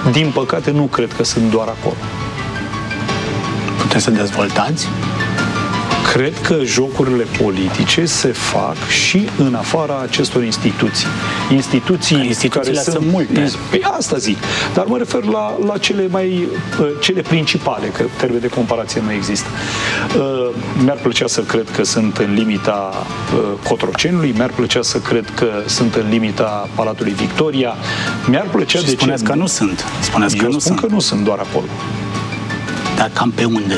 Din păcate, nu cred că sunt doar acolo. Puteți să dezvoltați? Cred că jocurile politice se fac și în afara acestor instituții. Instituțiile care sunt multe. Păi asta zic. Dar mă refer la cele principale, că termen de comparație nu există. Mi-ar plăcea să cred că sunt în limita Cotrocenului, mi-ar plăcea să cred că sunt în limita Palatului Victoria. Mi-ar plăcea și spuneți că nu sunt. Eu spun că nu sunt doar acolo. Dar cam pe unde?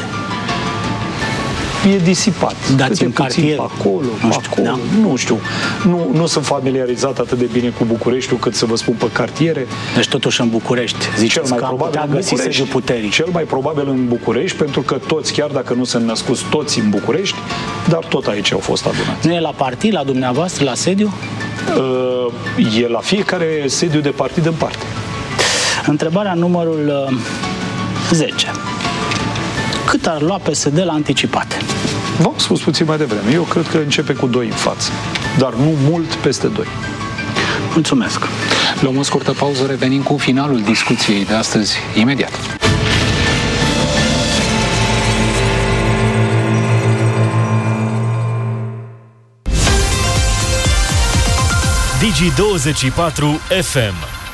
E disipat. Dați în cartier. Acolo, da? Nu știu. Nu sunt familiarizat atât de bine cu Bucureștiul cât să vă spun pe cartiere. Deci totuși în București, ziceți că am putea găsi sediul puterii. Cel mai probabil în București, pentru că toți, chiar dacă nu sunt născuți toți în București, dar tot aici au fost adunați. Nu e la partid, la dumneavoastră, la sediu? E la fiecare sediu de partid în parte. Întrebarea numărul 10. Cât ar lua PSD la anticipate? V-am spus puțin mai devreme. Eu cred că începe cu 2 în față. Dar nu mult peste 2. Mulțumesc. Luăm o scurtă pauză, revenim cu finalul discuției de astăzi, imediat. Digi24 FM.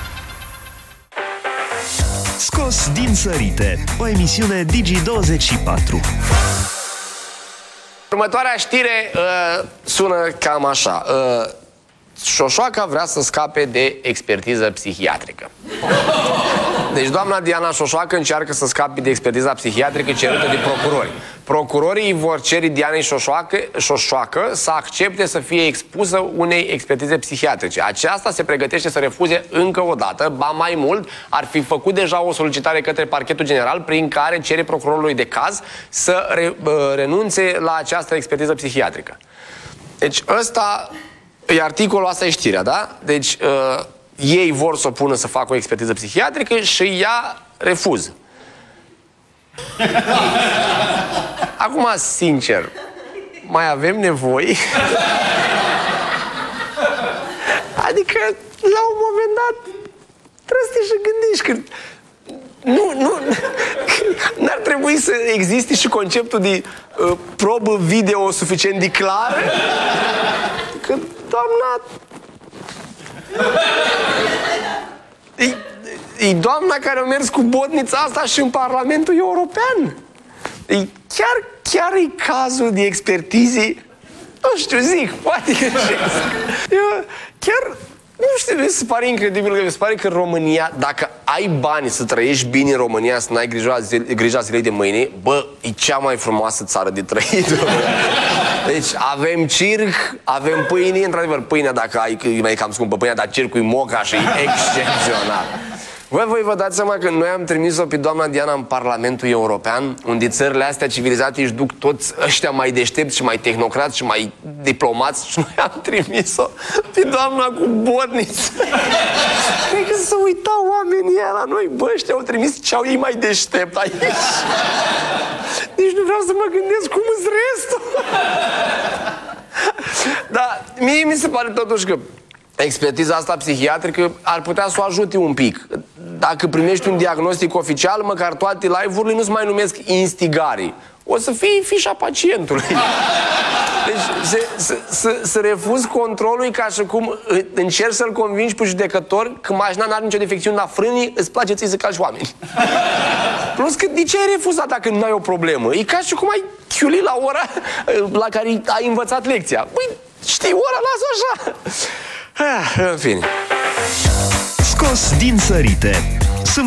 Scos din sărite, o emisiune Digi24. Următoarea știre sună cam așa. Șoșoaca vrea să scape de expertiză psihiatrică. Deci doamna Diana Șoșoacă încearcă să scape de expertiza psihiatrică cerută de procurori. Procurorii vor cere Dianei Șoșoacă să accepte să fie expusă unei expertize psihiatrice. Aceasta se pregătește să refuze încă o dată, ba mai mult, ar fi făcut deja o solicitare către Parchetul General prin care cere procurorului de caz să renunțe la această expertiză psihiatrică. Deci ăsta e articolul, asta e știrea, da? Deci ei vor să o pună să facă o expertiză psihiatrică și ea refuză. Acum, sincer, mai avem nevoie? Adică, la un moment dat, trebuie să te și gândești că n-ar trebui să existe și conceptul de probă video suficient de clară? Că, doamna... E doamna care a mers cu botnița asta și în Parlamentul European. Chiar e cazul de expertize. Nu știu, zic, poate greșesc. Chiar, nu știu, mi se pare incredibil, mi se pare că în România, dacă ai bani să trăiești bine în România, să n-ai grija zilei de mâine, bă, e cea mai frumoasă țară de trăit. Deci avem circ, avem pâine, într-adevăr, pâinea, dacă ai, e mai cam scumpă pâinea, dar circul e moca și e excepțional. Voi vă dați seama că noi am trimis-o pe doamna Diana în Parlamentul European, unde țările astea civilizate își duc toți ăștia mai deștepți și mai tehnocrați și mai diplomați și noi am trimis-o pe doamna cu botniță. Cred că să uitau oamenii ăia la noi, bă, ăștia au trimis ce au ei mai deștept aici. Nici nu vreau să mă gândesc cum îți restul. Dar mie mi se pare totuși că expertiza asta psihiatrică ar putea să o ajute un pic. Dacă primești un diagnostic oficial, măcar toate live-urile nu se mai numesc instigare. O să fie fișa pacientului. Deci să refuzi controlul ca și cum încerci să-l convingi pe judecător că mașina n-are nicio defecțiune la frânii, îți place ție să calci oameni. Plus că de ce ai refuzat dacă nu ai o problemă? E ca și cum ai chiulit la ora la care ai învățat lecția. Păi, știi, ora, lasă așa. În fine. Scos din sărite,